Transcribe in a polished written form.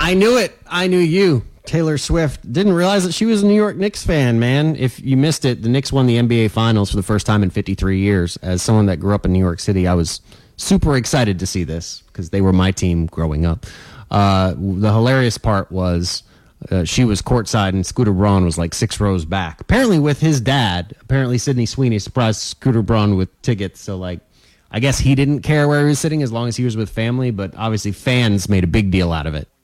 I knew it. I knew you. Taylor Swift. Didn't realize that she was a New York Knicks fan, man. If you missed it, the Knicks won the NBA Finals for the first time in 53 years. As someone that grew up in New York City, I was super excited to see this because they were my team growing up. The hilarious part was she was courtside and Scooter Braun was like 6 rows back. Apparently with his dad. Apparently Sidney Sweeney surprised Scooter Braun with tickets. So, like, I guess he didn't care where he was sitting as long as he was with family, but obviously fans made a big deal out of it.